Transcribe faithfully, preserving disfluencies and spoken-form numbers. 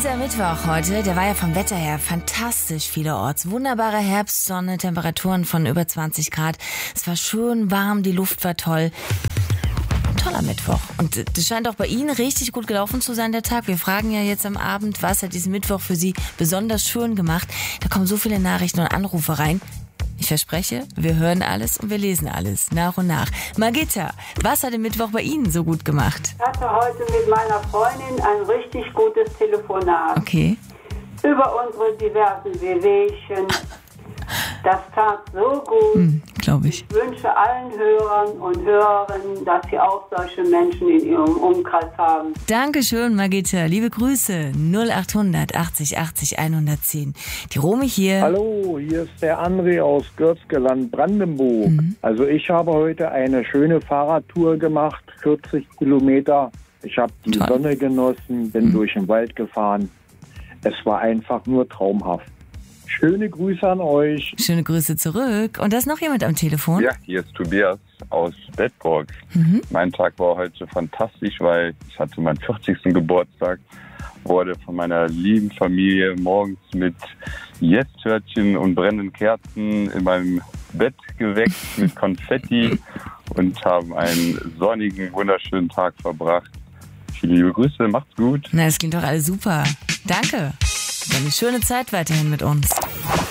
Dieser Mittwoch heute, der war ja vom Wetter her fantastisch vielerorts. Wunderbare Herbstsonne, Temperaturen von über zwanzig Grad. Es war schön warm, die Luft war toll. Ein toller Mittwoch. Und das scheint auch bei Ihnen richtig gut gelaufen zu sein, der Tag. Wir fragen ja jetzt am Abend, was hat diesen Mittwoch für Sie besonders schön gemacht? Da kommen so viele Nachrichten und Anrufe rein. Ich verspreche, wir hören alles und wir lesen alles, nach und nach. Margitta, was hat den Mittwoch bei Ihnen so gut gemacht? Ich hatte heute mit meiner Freundin ein richtig gutes Telefonat. Okay. Über unsere diversen Wehwehchen. Das tat so gut. Hm, glaube ich. Ich wünsche allen Hörern und Hörerinnen, dass sie auch solche Menschen in ihrem Umkreis haben. Dankeschön, Margitta. Liebe Grüße. null achthundert achtzig achtzig hundertzehn. Die Romy hier. Hallo, hier ist der André aus Görzgeland, Brandenburg. Mhm. Also ich habe heute eine schöne Fahrradtour gemacht, vierzig Kilometer. Ich habe die Toll. Sonne genossen, bin Mhm. durch den Wald gefahren. Es war einfach nur traumhaft. Schöne Grüße an euch. Schöne Grüße zurück. Und da ist noch jemand am Telefon? Ja, hier ist Tobias aus Bedburg. Mhm. Mein Tag war heute fantastisch, weil ich hatte meinen vierzigsten Geburtstag, wurde von meiner lieben Familie morgens mit Yes-Törtchen und brennenden Kerzen in meinem Bett geweckt mit Konfetti und haben einen sonnigen, wunderschönen Tag verbracht. Viele liebe Grüße, macht's gut. Na, das klingt doch alles super. Danke. Eine schöne Zeit weiterhin mit uns.